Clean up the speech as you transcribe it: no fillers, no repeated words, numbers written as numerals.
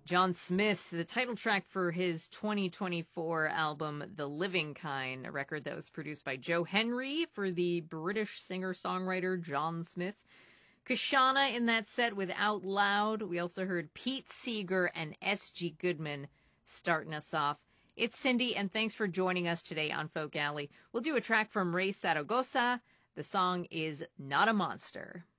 John Smith, the title track for his 2024 album, The Living Kind, a record that was produced by Joe Henry for the British singer-songwriter John Smith. Kashana in that set with Out Loud. We also heard Pete Seeger and S.G. Goodman starting us off. It's Cindy, and thanks for joining us today on Folk Alley. We'll do a track from Ray Zaragoza. The song is Not a Monster.